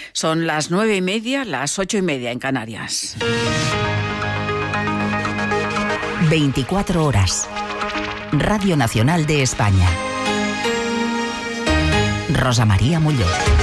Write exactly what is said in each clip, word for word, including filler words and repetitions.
Son las nueve y media, las ocho y media en Canarias. veinticuatro horas. Radio Nacional de España. Rosa María Mulló.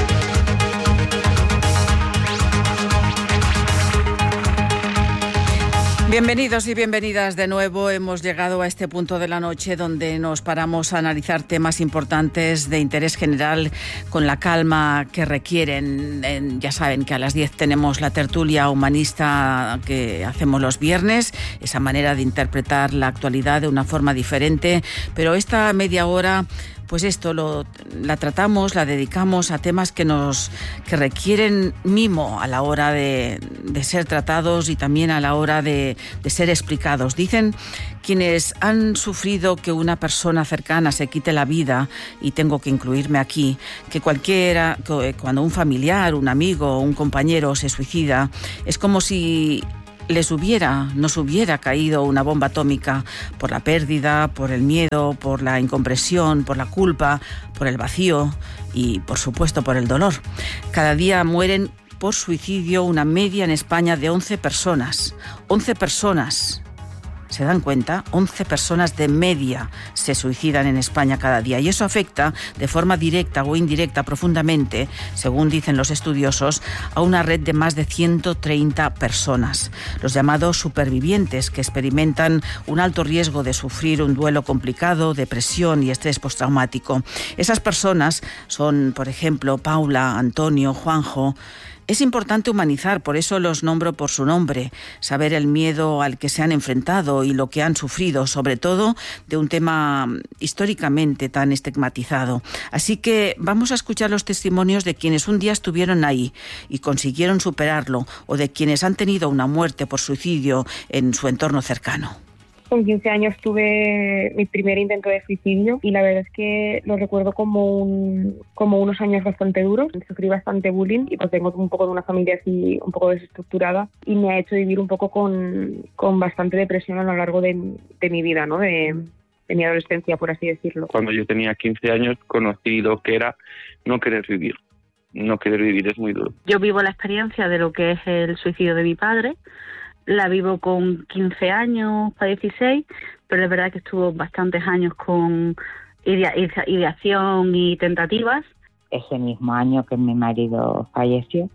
Bienvenidos y bienvenidas de nuevo. Hemos llegado a este punto de la noche donde nos paramos a analizar temas importantes de interés general con la calma que requieren. En, ya saben que a las diez tenemos la tertulia humanista que hacemos los viernes, esa manera de interpretar la actualidad de una forma diferente, pero esta media hora... Pues esto lo, la tratamos, la dedicamos a temas que nos que requieren mimo a la hora de, de ser tratados y también a la hora de, de ser explicados. Dicen quienes han sufrido que una persona cercana se quite la vida, y tengo que incluirme aquí, que cualquiera, que cuando un familiar, un amigo, un compañero se suicida, es como si les hubiera, nos hubiera caído una bomba atómica por la pérdida, por el miedo, por la incomprensión, por la culpa, por el vacío y, por supuesto, por el dolor. Cada día mueren por suicidio una media en España de once personas. once personas. ¿Se dan cuenta? once personas de media se suicidan en España cada día, y eso afecta de forma directa o indirecta profundamente, según dicen los estudiosos, a una red de más de ciento treinta personas, los llamados supervivientes, que experimentan un alto riesgo de sufrir un duelo complicado, depresión y estrés postraumático. Esas personas son, por ejemplo, Paula, Antonio, Juanjo. Es importante humanizar, por eso los nombro por su nombre, saber el miedo al que se han enfrentado y lo que han sufrido, sobre todo de un tema históricamente tan estigmatizado. Así que vamos a escuchar los testimonios de quienes un día estuvieron ahí y consiguieron superarlo, o de quienes han tenido una muerte por suicidio en su entorno cercano. Con quince años tuve mi primer intento de suicidio y la verdad es que lo recuerdo como un, como unos años bastante duros. Sufrí bastante bullying y pues tengo un poco de una familia así un poco desestructurada, y me ha hecho vivir un poco con, con bastante depresión a lo largo de, de mi vida, ¿no? De, de mi adolescencia, por así decirlo. Cuando yo tenía quince años conocí lo que era no querer vivir. No querer vivir es muy duro. Yo vivo la experiencia de lo que es el suicidio de mi padre. La vivo con quince años para dieciséis, pero es verdad que estuvo bastantes años con idea, ideación y tentativas. Ese mismo año que mi marido falleció,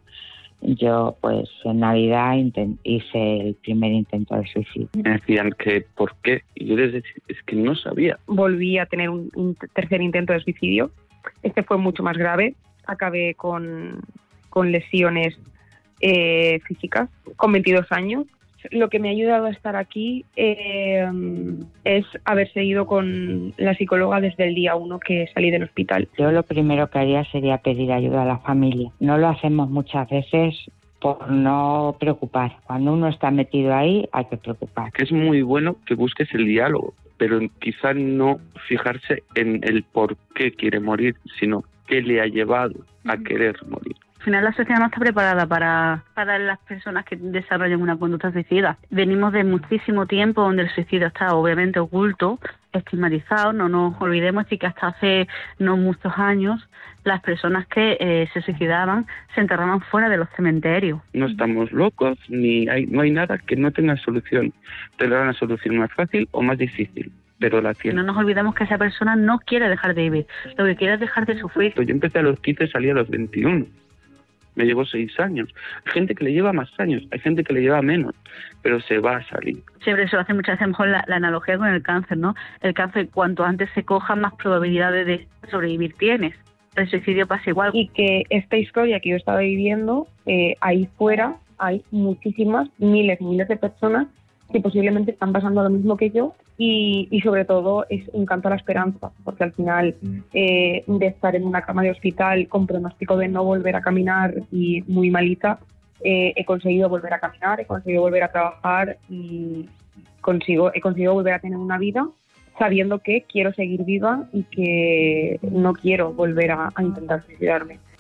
yo pues en Navidad intent, hice el primer intento de suicidio. Me decían que por qué, y yo les decía, es que no sabía. Volví a tener un, un tercer intento de suicidio. Este fue mucho más grave. Acabé con, con lesiones eh, físicas con veintidós años. Lo que me ha ayudado a estar aquí eh, es haber seguido con la psicóloga desde el día uno que salí del hospital. Yo lo primero que haría sería pedir ayuda a la familia. No lo hacemos muchas veces por no preocupar. Cuando uno está metido ahí, hay que preocupar. Que es muy bueno que busques el diálogo, pero quizá no fijarse en el por qué quiere morir, sino qué le ha llevado a querer morir. Al final la sociedad no está preparada para, para las personas que desarrollan una conducta suicida. Venimos de muchísimo tiempo donde el suicidio está obviamente oculto, estigmatizado. No nos olvidemos de que hasta hace no muchos años las personas que eh, se suicidaban se enterraban fuera de los cementerios. No estamos locos, ni hay, no hay nada que no tenga solución. Tendrá una solución más fácil o más difícil, pero la tiene. No nos olvidemos que esa persona no quiere dejar de vivir, lo que quiere es dejar de sufrir. Yo empecé a los quince y salí a los veintiuno. Me llevó seis años. Hay gente que le lleva más años, hay gente que le lleva menos, pero se va a salir. Siempre se hace muchas veces mejor la, la analogía con el cáncer, ¿no? El cáncer, cuanto antes se coja, más probabilidades de sobrevivir tienes. El suicidio pasa igual. Y que esta historia que yo estaba viviendo, eh, ahí fuera hay muchísimas, miles y miles de personas que posiblemente están pasando lo mismo que yo, y, y sobre todo es un canto a la esperanza, porque al final eh, de estar en una cama de hospital con pronóstico de no volver a caminar y muy malita, eh, he conseguido volver a caminar, he conseguido volver a trabajar y consigo, he conseguido volver a tener una vida sabiendo que quiero seguir viva y que no quiero volver a, a intentar suicidarme.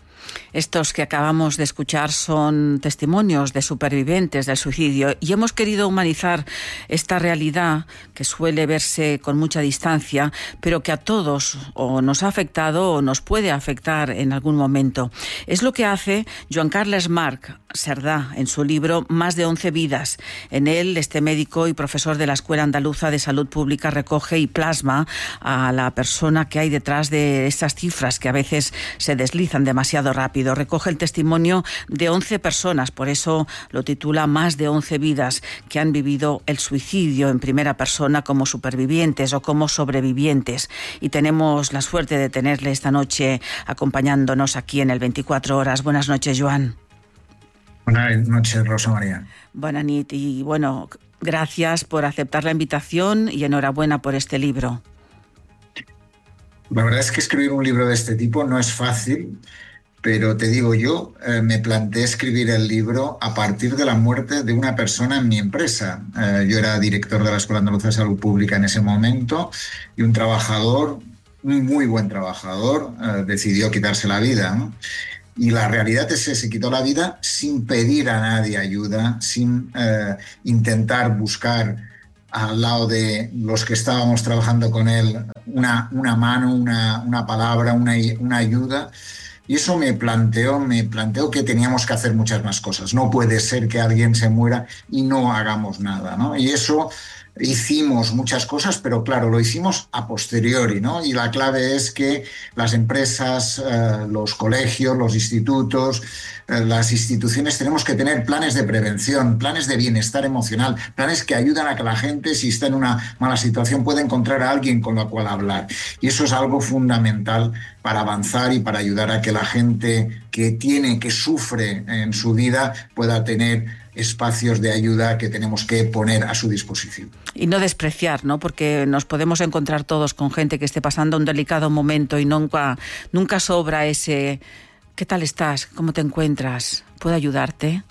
Estos que acabamos de escuchar son testimonios de supervivientes del suicidio y hemos querido humanizar esta realidad que suele verse con mucha distancia, pero que a todos o nos ha afectado o nos puede afectar en algún momento. Es lo que hace Joan Carles Marc Cerdà en su libro Más de once vidas. En él, este médico y profesor de la Escuela Andaluza de Salud Pública recoge y plasma a la persona que hay detrás de esas cifras que a veces se deslizan demasiado rápido. Recoge el testimonio de once personas, por eso lo titula Más de once vidas, que han vivido el suicidio en primera persona como supervivientes o como sobrevivientes. Y tenemos la suerte de tenerle esta noche acompañándonos aquí en el veinticuatro horas. Buenas noches, Joan. Buenas noches, Rosa María. Buenas noches y bueno, gracias por aceptar la invitación y enhorabuena por este libro. La verdad es que escribir un libro de este tipo no es fácil. Pero te digo, yo eh, me planteé escribir el libro a partir de la muerte de una persona en mi empresa. Eh, yo era director de la Escuela Andaluza de Salud Pública en ese momento y un trabajador, un muy buen trabajador, eh, decidió quitarse la vida, ¿no? Y la realidad es que se quitó la vida sin pedir a nadie ayuda, sin eh, intentar buscar al lado de los que estábamos trabajando con él una, una mano, una, una palabra, una, una ayuda. Y eso me planteó, me planteó que teníamos que hacer muchas más cosas. No puede ser que alguien se muera y no hagamos nada, ¿no? Y eso hicimos muchas cosas, pero claro, lo hicimos a posteriori, ¿no? Y la clave es que las empresas, eh, los colegios, los institutos, eh, las instituciones tenemos que tener planes de prevención, planes de bienestar emocional, planes que ayudan a que la gente, si está en una mala situación, pueda encontrar a alguien con la cual hablar. Y eso es algo fundamental para avanzar y para ayudar a que la gente que tiene, que sufre en su vida, pueda tener espacios de ayuda que tenemos que poner a su disposición. Y no despreciar, ¿no? Porque nos podemos encontrar todos con gente que esté pasando un delicado momento y nunca, nunca sobra ese ¿qué tal estás? ¿Cómo te encuentras? ¿Puedo ayudarte?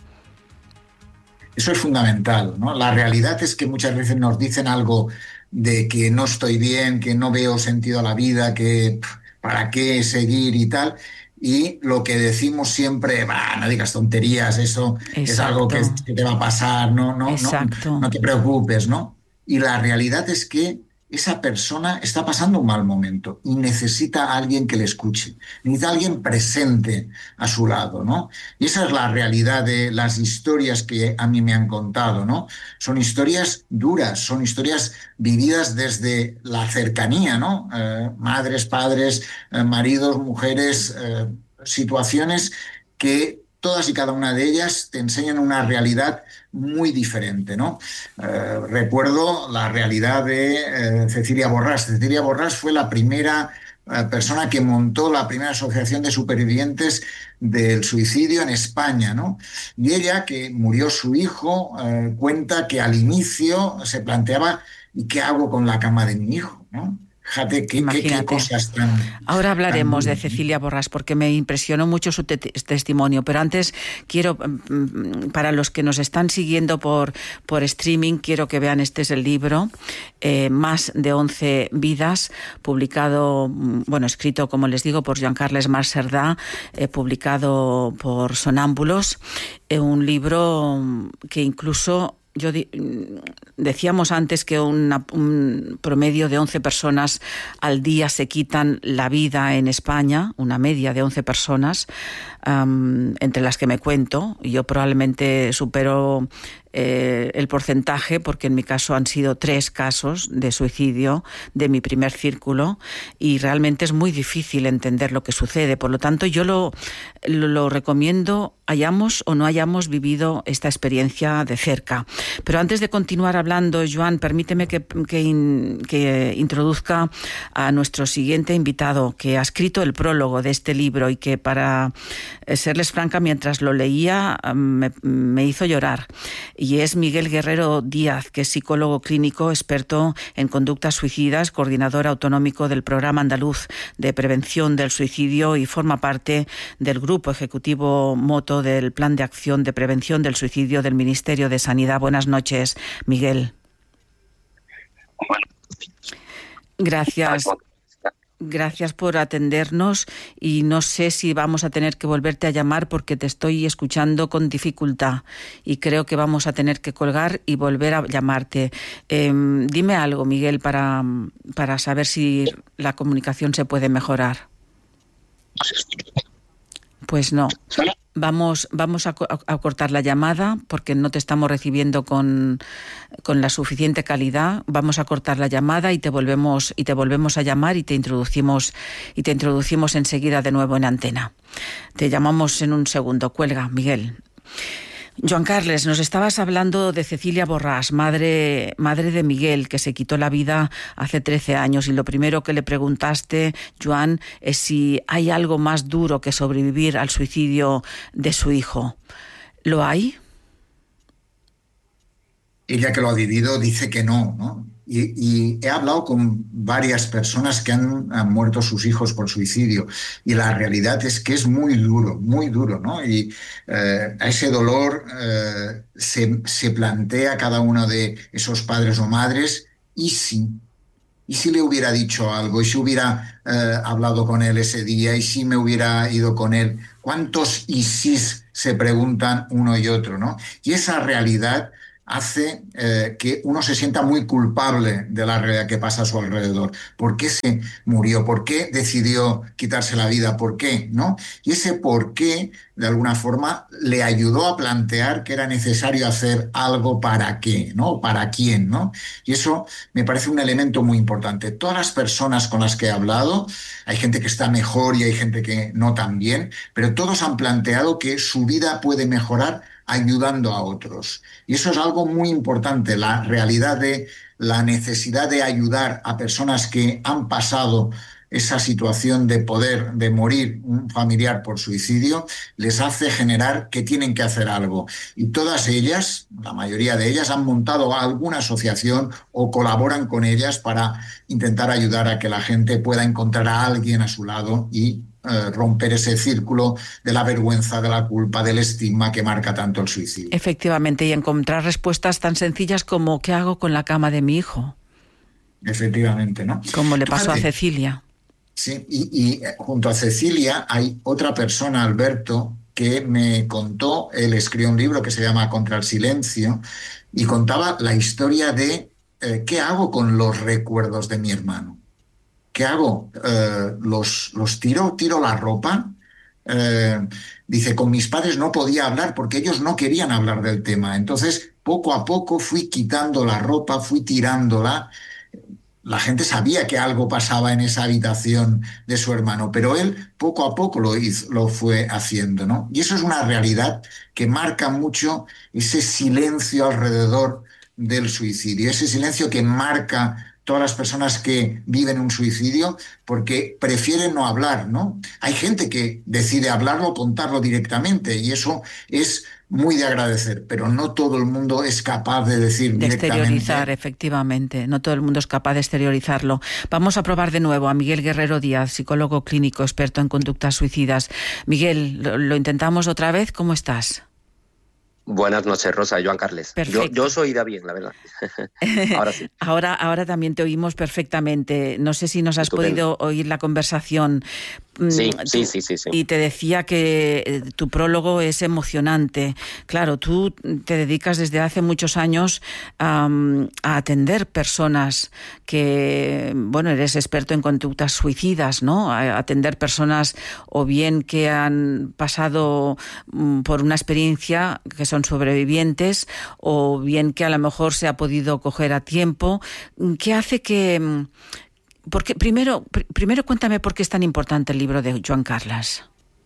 Eso es fundamental, ¿no? La realidad es que muchas veces nos dicen algo de que no estoy bien, que no veo sentido a la vida, que para qué seguir y tal. Y lo que decimos siempre, bah, no digas tonterías, eso Exacto. es algo que, que te va a pasar, no, no, no, no te preocupes, ¿no? Y la realidad es que esa persona está pasando un mal momento y necesita a alguien que le escuche, necesita a alguien presente a su lado, ¿no? Y esa es la realidad de las historias que a mí me han contado, ¿no? Son historias duras, son historias vividas desde la cercanía, ¿no? Eh, madres, padres, eh, maridos, mujeres, eh, situaciones que todas y cada una de ellas te enseñan una realidad muy diferente, ¿no? Eh, recuerdo la realidad de eh, Cecilia Borràs. Cecilia Borràs fue la primera eh, persona que montó la primera asociación de supervivientes del suicidio en España, ¿no? Y ella, que murió su hijo, eh, cuenta que al inicio se planteaba ¿y qué hago con la cama de mi hijo?, ¿no? Fíjate qué, qué, qué cosas tan... Ahora hablaremos tan... de Cecilia Borràs porque me impresionó mucho su te testimonio, pero antes quiero, para los que nos están siguiendo por, por streaming, quiero que vean, este es el libro, eh, Más de once vidas, publicado, bueno, escrito, como les digo, por Joan Carles Marc Cerdà, eh, publicado por Sonámbulos, eh, un libro que incluso... Yo di, decíamos antes que una, un promedio de once personas al día se quitan la vida en España, una media de once personas, um, entre las que me cuento. Yo probablemente supero eh, el porcentaje, porque en mi caso han sido tres casos de suicidio de mi primer círculo y realmente es muy difícil entender lo que sucede. Por lo tanto, yo lo, lo, lo recomiendo, hayamos o no hayamos vivido esta experiencia de cerca. Pero antes de continuar hablando, Joan, permíteme que, que, in, que introduzca a nuestro siguiente invitado, que ha escrito el prólogo de este libro y que, para serles franca, mientras lo leía me, me hizo llorar. Y es Miguel Guerrero Díaz, que es psicólogo clínico, experto en conductas suicidas, coordinador autonómico del Programa Andaluz de Prevención del Suicidio y forma parte del Grupo Ejecutivo Moto del Plan de Acción de Prevención del Suicidio del Ministerio de Sanidad. Buenas noches, Miguel. Gracias. Gracias por atendernos y no sé si vamos a tener que volverte a llamar porque te estoy escuchando con dificultad y creo que vamos a tener que colgar y volver a llamarte. Eh, dime algo, Miguel, para, para saber si la comunicación se puede mejorar. Pues no. Vamos, vamos a, a cortar la llamada porque no te estamos recibiendo con, con la suficiente calidad. Vamos a cortar la llamada y te volvemos y te volvemos a llamar y te introducimos y te introducimos enseguida de nuevo en antena. Te llamamos en un segundo. Cuelga, Miguel. Joan Carles, nos estabas hablando de Cecilia Borràs, madre, madre de Miguel, que se quitó la vida hace trece años, y lo primero que le preguntaste, Joan, es si hay algo más duro que sobrevivir al suicidio de su hijo. ¿Lo hay? Ella, que lo ha vivido, dice que no, ¿no? Y, y he hablado con varias personas que han, han muerto sus hijos por suicidio, y la realidad es que es muy duro, muy duro, ¿no? Y eh, a ese dolor eh, se, se plantea cada uno de esos padres o madres, ¿y si? ¿Y si le hubiera dicho algo? ¿Y si hubiera eh, hablado con él ese día? ¿Y si me hubiera ido con él? ¿Cuántos y sís se preguntan uno y otro, ¿no? Y esa realidad hace eh, que uno se sienta muy culpable de la realidad que pasa a su alrededor. ¿Por qué se murió? ¿Por qué decidió quitarse la vida? ¿Por qué? ¿No? Y ese por qué, de alguna forma, le ayudó a plantear que era necesario hacer algo para qué, ¿no? ¿Para quién? ¿No? Y eso me parece un elemento muy importante. Todas las personas con las que he hablado, hay gente que está mejor y hay gente que no tan bien, pero todos han planteado que su vida puede mejorar ayudando a otros. Y eso es algo muy importante, la realidad de la necesidad de ayudar a personas que han pasado esa situación de poder, de morir un familiar por suicidio, les hace generar que tienen que hacer algo. Y todas ellas, la mayoría de ellas, han montado alguna asociación o colaboran con ellas para intentar ayudar a que la gente pueda encontrar a alguien a su lado y Eh, romper ese círculo de la vergüenza, de la culpa, del estigma que marca tanto el suicidio. Efectivamente, y encontrar respuestas tan sencillas como ¿qué hago con la cama de mi hijo? Efectivamente, ¿no? Como le pasó Fíjate, a Cecilia. Sí, y, y junto a Cecilia hay otra persona, Alberto, que me contó, él escribió un libro que se llama Contra el silencio, y contaba la historia de eh, ¿qué hago con los recuerdos de mi hermano? ¿Qué hago? Eh, ¿los, los tiro? ¿Tiro la ropa? Eh, dice, con mis padres no podía hablar porque ellos no querían hablar del tema. Entonces, poco a poco fui quitando la ropa, fui tirándola. La gente sabía que algo pasaba en esa habitación de su hermano, pero él poco a poco lo hizo, lo fue haciendo, ¿no? Y eso es una realidad que marca mucho ese silencio alrededor del suicidio, ese silencio que marca todas las personas que viven un suicidio porque prefieren no hablar, ¿no? Hay gente que decide hablarlo, contarlo directamente, y eso es muy de agradecer, pero no todo el mundo es capaz de decir de directamente. exteriorizar, efectivamente, no todo el mundo es capaz de exteriorizarlo. Vamos a probar de nuevo a Miguel Guerrero Díaz, psicólogo clínico, experto en conductas suicidas. Miguel, lo, lo intentamos otra vez, ¿cómo estás? Buenas noches, Rosa, Joan Carles. Yo, yo os oída bien, la verdad. Ahora sí. Ahora, ahora también te oímos perfectamente. No sé si nos has Estupendo. podido oír la conversación. Sí, sí, sí, sí, sí. Y te decía que tu prólogo es emocionante. Claro, tú te dedicas desde hace muchos años um, a atender personas que, bueno, eres experto en conductas suicidas, ¿no? A atender personas o bien que han pasado um, por una experiencia, que son sobrevivientes, o bien que a lo mejor se ha podido coger a tiempo. ¿Qué hace que... Porque, primero, pr- primero cuéntame por qué es tan importante el libro de Joan Carles.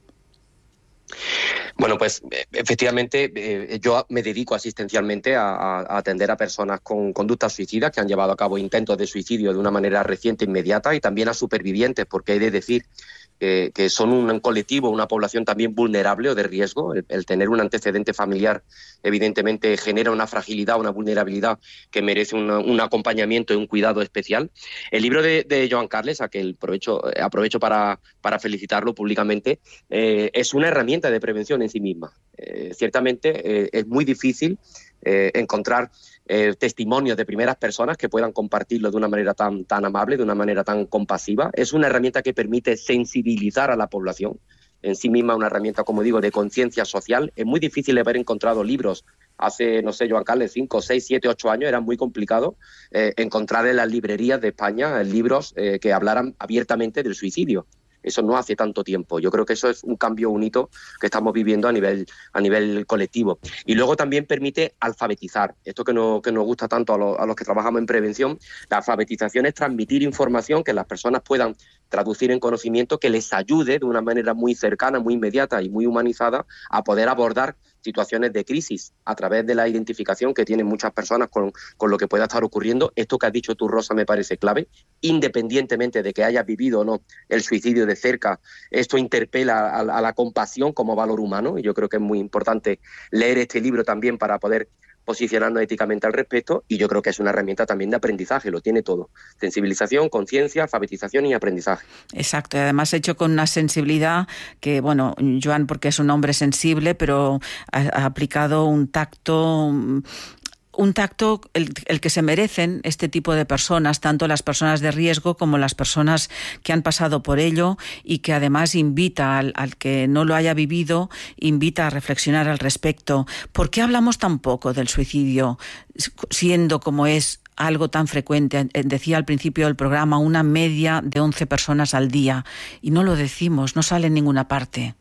Bueno, pues efectivamente eh, yo me dedico asistencialmente a, a atender a personas con conductas suicidas que han llevado a cabo intentos de suicidio de una manera reciente, inmediata, y también a supervivientes, porque he de decir que, que son un colectivo, una población también vulnerable o de riesgo. El, el tener un antecedente familiar evidentemente genera una fragilidad, una vulnerabilidad que merece una, un acompañamiento y un cuidado especial. El libro de, de Joan Carles, a que el provecho, aprovecho para, para felicitarlo públicamente, eh, es una herramienta de prevención en sí misma. Eh, ciertamente eh, es muy difícil eh, encontrar eh, testimonios de primeras personas que puedan compartirlo de una manera tan, tan amable, de una manera tan compasiva. Es una herramienta que permite sensibilizar a la población. En sí misma una herramienta, como digo, de conciencia social. Es muy difícil haber encontrado libros. Hace, no sé, Joan Carles, cinco, seis, siete, ocho años era muy complicado eh, encontrar en las librerías de España eh, libros eh, que hablaran abiertamente del suicidio. Eso no hace tanto tiempo. Yo creo que eso es un cambio, un hito que estamos viviendo a nivel, a nivel colectivo. Y luego también permite alfabetizar. Esto que, no, que nos gusta tanto a, lo, a los que trabajamos en prevención. La alfabetización es transmitir información que las personas puedan traducir en conocimiento, que les ayude de una manera muy cercana, muy inmediata y muy humanizada a poder abordar situaciones de crisis a través de la identificación que tienen muchas personas con, con lo que pueda estar ocurriendo. Esto que has dicho tú, Rosa, me parece clave, independientemente de que hayas vivido o no el suicidio de cerca. Esto interpela a, a la compasión como valor humano, y yo creo que es muy importante leer este libro también para poder posicionarnos éticamente al respecto, y yo creo que es una herramienta también de aprendizaje, lo tiene todo: sensibilización, conciencia, alfabetización y aprendizaje. Exacto, y además hecho con una sensibilidad que, bueno, Joan, porque es un hombre sensible, pero ha, ha aplicado un tacto... Un tacto el, el que se merecen este tipo de personas, tanto las personas de riesgo como las personas que han pasado por ello, y que además invita al, al que no lo haya vivido, invita a reflexionar al respecto. ¿Por qué hablamos tan poco del suicidio, siendo como es algo tan frecuente? Decía al principio del programa, una media de once personas al día, y no lo decimos, no sale en ninguna parte.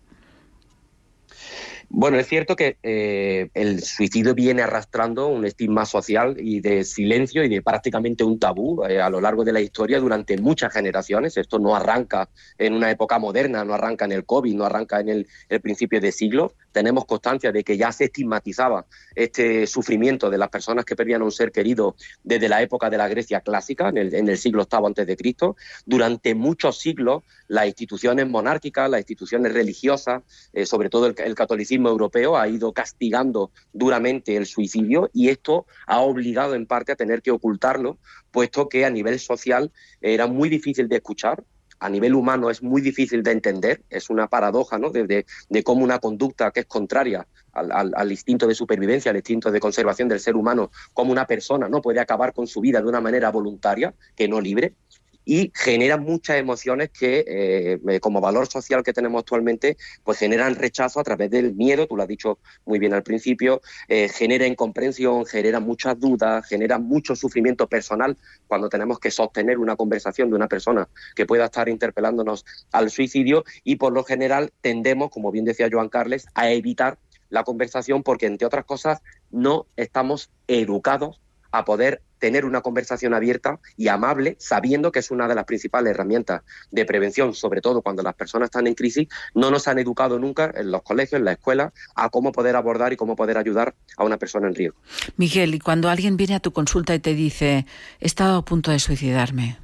Bueno, es cierto que eh, el suicidio viene arrastrando un estigma social y de silencio y de prácticamente un tabú eh, a lo largo de la historia durante muchas generaciones. Esto no arranca en una época moderna, no arranca en el COVID, no arranca en el, el principio de siglo. Tenemos constancia de que ya se estigmatizaba este sufrimiento de las personas que perdían a un ser querido desde la época de la Grecia clásica, en el, en el siglo octavo antes de Cristo. Durante muchos siglos, las instituciones monárquicas, las instituciones religiosas, eh, sobre todo el, el catolicismo europeo, ha ido castigando duramente el suicidio, y esto ha obligado en parte a tener que ocultarlo, puesto que a nivel social era muy difícil de escuchar. A nivel humano es muy difícil de entender, es una paradoja, ¿no?, de, de, de cómo una conducta que es contraria al, al, al instinto de supervivencia, al instinto de conservación del ser humano, como una persona no puede acabar con su vida de una manera voluntaria, que no libre, y genera muchas emociones que, eh, como valor social que tenemos actualmente, pues generan rechazo a través del miedo, tú lo has dicho muy bien al principio, eh, genera incomprensión, genera muchas dudas, genera mucho sufrimiento personal cuando tenemos que sostener una conversación de una persona que pueda estar interpelándonos al suicidio, y por lo general tendemos, como bien decía Joan Carles, a evitar la conversación porque, entre otras cosas, no estamos educados a poder tener una conversación abierta y amable, sabiendo que es una de las principales herramientas de prevención, sobre todo cuando las personas están en crisis. No nos han educado nunca en los colegios, en la escuela, a cómo poder abordar y cómo poder ayudar a una persona en riesgo. Miguel, y cuando alguien viene a tu consulta y te dice, he estado a punto de suicidarme,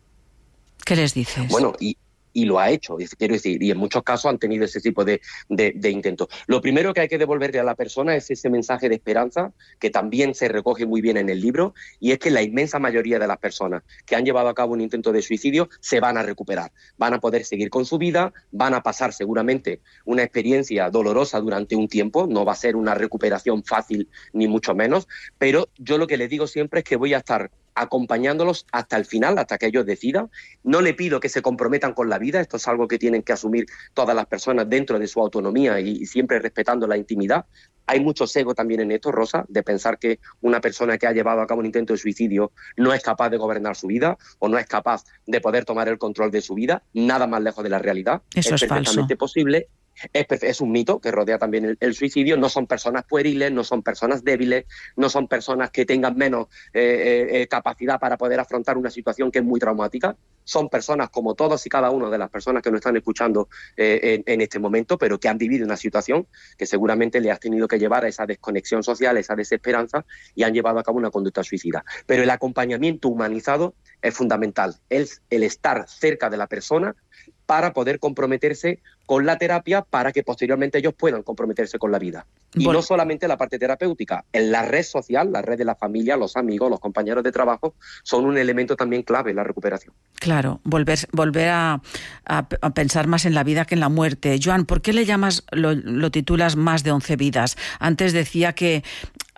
¿qué les dices? Bueno, y... y lo ha hecho, quiero decir, y en muchos casos han tenido ese tipo de, de, de intentos. Lo primero que hay que devolverle a la persona es ese mensaje de esperanza, que también se recoge muy bien en el libro, y es que la inmensa mayoría de las personas que han llevado a cabo un intento de suicidio se van a recuperar, van a poder seguir con su vida, van a pasar seguramente una experiencia dolorosa durante un tiempo, no va a ser una recuperación fácil ni mucho menos, pero yo lo que les digo siempre es que voy a estar acompañándolos hasta el final, hasta que ellos decidan. No le pido que se comprometan con la vida, esto es algo que tienen que asumir todas las personas dentro de su autonomía y, y siempre respetando la intimidad. Hay mucho ego también en esto, Rosa, de pensar que una persona que ha llevado a cabo un intento de suicidio no es capaz de gobernar su vida o no es capaz de poder tomar el control de su vida. Nada más lejos de la realidad. Eso es, es perfectamente falso. posible. Es, es un mito que rodea también el, el suicidio. No son personas pueriles, no son personas débiles, no son personas que tengan menos eh, eh, capacidad para poder afrontar una situación que es muy traumática. Son personas como todos y cada una de las personas que nos están escuchando eh, en, en este momento, pero que han vivido una situación que seguramente le has tenido que llevar a esa desconexión social, esa desesperanza, y han llevado a cabo una conducta suicida. Pero el acompañamiento humanizado es fundamental, es el estar cerca de la persona para poder comprometerse con la terapia, para que posteriormente ellos puedan comprometerse con la vida. Y bueno, no solamente la parte terapéutica, en la red social, la red de la familia, los amigos, los compañeros de trabajo, son un elemento también clave en la recuperación. Claro, volver, volver a, a, a pensar más en la vida que en la muerte. Joan, ¿por qué le llamas, lo, lo titulas Más de once vidas? Antes decía que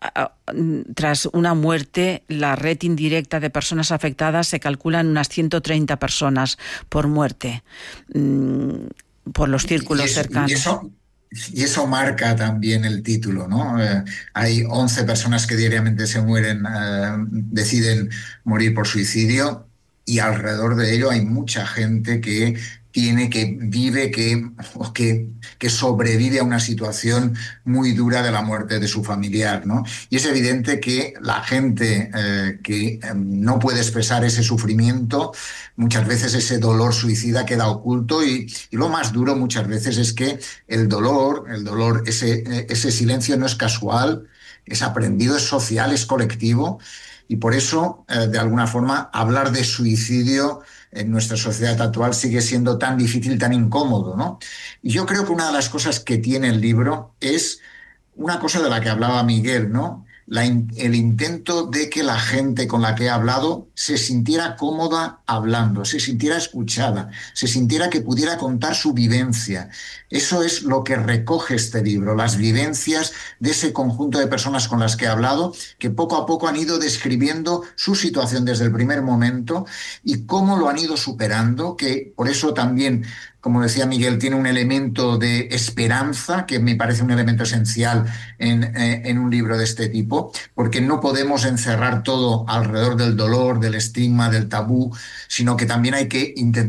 tras una muerte, la red indirecta de personas afectadas se calcula en unas ciento treinta personas por muerte, por los círculos y eso, cercanos. Y eso, y eso marca también el título, ¿no? Eh, hay once personas que diariamente se mueren, eh, deciden morir por suicidio, y alrededor de ello hay mucha gente que tiene, que vive, que, o que, que sobrevive a una situación muy dura de la muerte de su familiar, ¿no? Y es evidente que la gente eh, que eh, no puede expresar ese sufrimiento, muchas veces ese dolor suicida queda oculto, y, y lo más duro muchas veces es que el dolor, el dolor, ese, ese silencio no es casual, es aprendido, es social, es colectivo, y por eso, eh, de alguna forma, hablar de suicidio en nuestra sociedad actual sigue siendo tan difícil, tan incómodo, ¿no? Y yo creo que una de las cosas que tiene el libro es una cosa de la que hablaba Miguel, ¿no? La in- el intento de que la gente con la que he hablado se sintiera cómoda hablando, se sintiera escuchada, se sintiera que pudiera contar su vivencia. Eso es lo que recoge este libro, las vivencias de ese conjunto de personas con las que he hablado, que poco a poco han ido describiendo su situación desde el primer momento y cómo lo han ido superando, que por eso también, como decía Miguel, tiene un elemento de esperanza, que me parece un elemento esencial en, eh, en un libro de este tipo, porque no podemos encerrar todo alrededor del dolor, del estigma, del tabú, sino que también hay que intentar